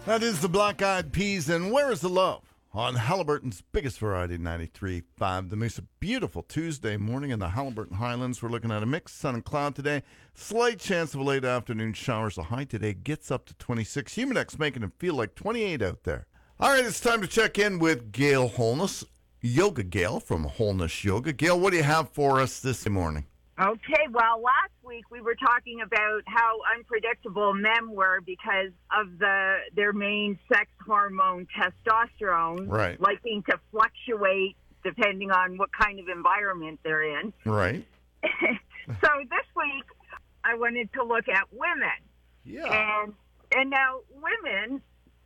That is the Black Eyed Peas, and Where is the Love? On Halliburton's biggest variety, 93.5. The Moose. A beautiful Tuesday morning in the Halliburton Highlands. We're looking at a mix, sun and cloud today. Slight chance of a late afternoon showers. The high today gets up to 26. Humidex making it feel like 28 out there. All right, it's time to check in with Gail Holness, Yoga Gail from Holness Yoga. Gail, what do you have for us this morning? Okay, well, last week we were talking about how unpredictable men were because of their main sex hormone, testosterone, Right. liking to fluctuate depending on what kind of environment they're in. Right. So this week I wanted to look at women. Yeah. And now women,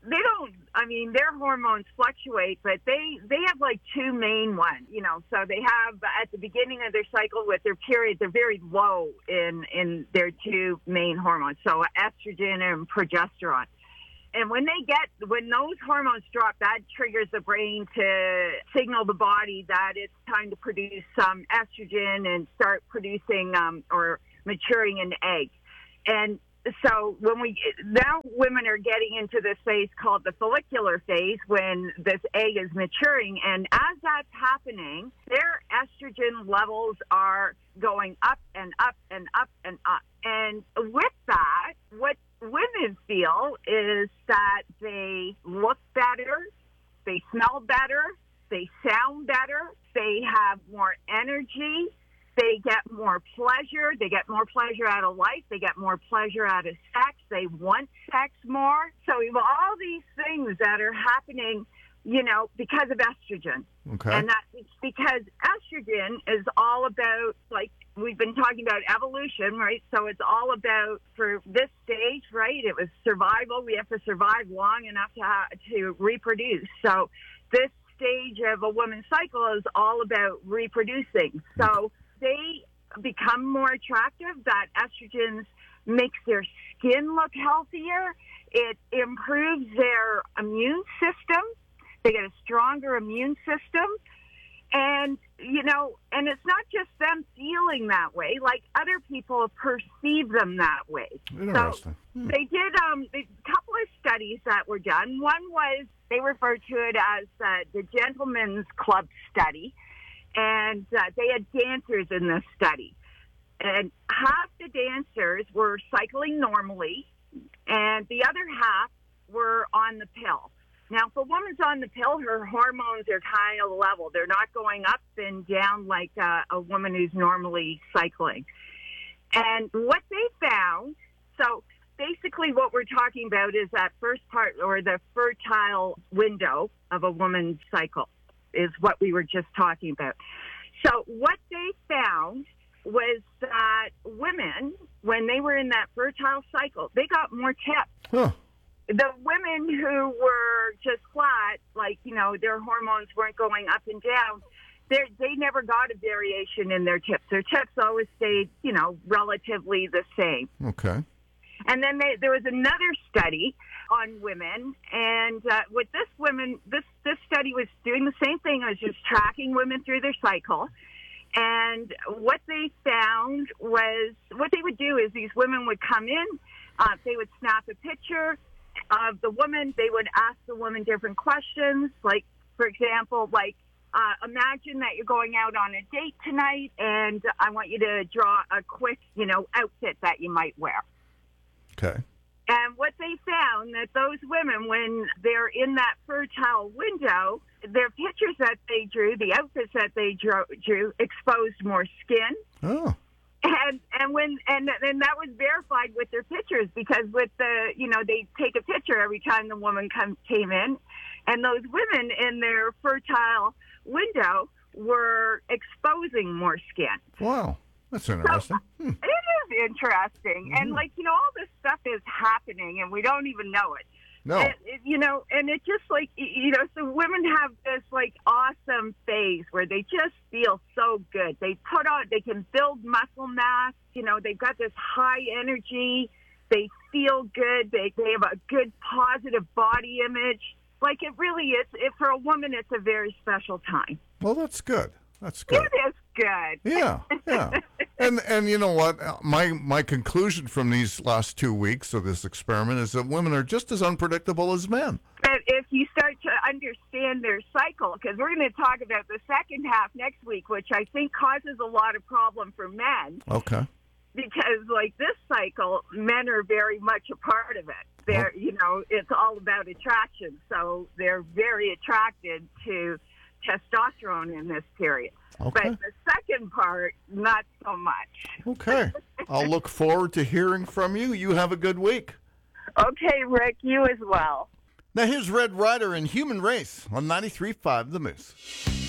their hormones fluctuate, but they have like two main ones, so they have at the beginning of their cycle with their period, they're very low in their two main hormones. So estrogen and progesterone. And when those hormones drop, that triggers the brain to signal the body that it's time to produce some estrogen and start producing or maturing an egg. And so now women are getting into this phase called the follicular phase when this egg is maturing. And as that's happening, their estrogen levels are going up and up and up and up. And with that, what women feel is that they look better, they smell better, they sound better, they have more energy, they get more pleasure. They get more pleasure out of life. They get more pleasure out of sex. They want sex more. So we have all these things that are happening, because of estrogen. Okay. And that's because estrogen is all about, like, we've been talking about evolution, right? So it's all about, for this stage, right, it was survival. We have to survive long enough to reproduce. So this stage of a woman's cycle is all about reproducing. So they become more attractive. That estrogen makes their skin look healthier. It improves their immune system. They get a stronger immune system. And, and it's not just them feeling that way. Like, other people perceive them that way. Interesting. So they did a couple of studies that were done. One was, they referred to it as the Gentleman's Club study. And they had dancers in this study. And half the dancers were cycling normally, and the other half were on the pill. Now, if a woman's on the pill, her hormones are kind of level. They're not going up and down like a woman who's normally cycling. And what they found, so basically what we're talking about is that first part, or the fertile window of a woman's cycle, is what we were just talking about. So what they found was that women, when they were in that fertile cycle, they got more tips. Huh. The women who were just flat, like, their hormones weren't going up and down, they never got a variation in their tips. Their tips always stayed, relatively the same. Okay. And then there was another study on women, and with this study was doing the same thing. It was just tracking women through their cycle. And what they found was, what they would do is these women would come in, they would snap a picture of the woman, they would ask the woman different questions, like, for example, imagine that you're going out on a date tonight, and I want you to draw a quick, outfit that you might wear. Okay. And what they found, that those women, when they're in that fertile window, their pictures that they drew, the outfits that they drew exposed more skin. Oh. And that was verified with their pictures, because with they take a picture every time the woman came in, and those women in their fertile window were exposing more skin. Wow. That's interesting. So, It is interesting. And, all this stuff is happening, and we don't even know it. No. And it just, so women have this, awesome phase where they just feel so good. They can build muscle mass. They've got this high energy. They feel good. They have a good, positive body image. It really is. For a woman, it's a very special time. Well, that's good. That's good. It is good. Yeah, yeah. And you know what? My conclusion from these last 2 weeks of this experiment is that women are just as unpredictable as men. But if you start to understand their cycle, because we're going to talk about the second half next week, which I think causes a lot of problem for men. Okay. Because like this cycle, men are very much a part of it. They're, it's all about attraction. So they're very attracted to testosterone in this period. Okay. But the second part, not so much. Okay. I'll look forward to hearing from you. You have a good week. Okay, Rick, you as well. Now here's Red Ryder and Human Race on 93.5 The Moose.